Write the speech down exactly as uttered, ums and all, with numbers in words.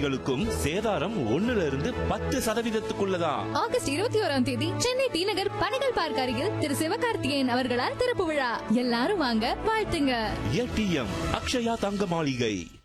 நகைகளுக்கும் சேதாரம் ஒண்ணுல இருந்து பத்து சதவீதத்துக்குள்ளதான். ஆகஸ்ட் இருபத்தி ஓராம் தேதி சென்னை டி நகர் பனைகள் பார்க் அருகில் திரு சிவகார்த்திகேயன் அவர்களால் திறப்பு விழா. எல்லாரும் வாங்க, வாழ்த்துங்க. ஏடிஎம் அக்ஷயா தங்க மாளிகை.